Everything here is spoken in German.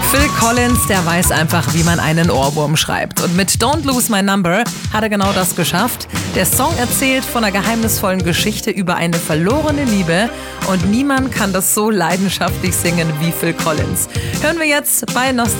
Phil Collins, der weiß einfach, wie man einen Ohrwurm schreibt. Und mit Don't Lose My Number hat er genau das geschafft. Der Song erzählt von einer geheimnisvollen Geschichte über eine verlorene Liebe. Und niemand kann das so leidenschaftlich singen wie Phil Collins. Hören wir jetzt bei